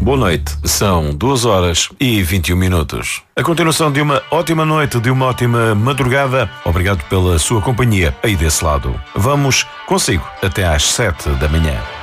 Boa noite, são 2h21. A continuação de uma ótima noite, de uma ótima madrugada. Obrigado pela sua companhia aí desse lado. Vamos consigo até às 7 da manhã.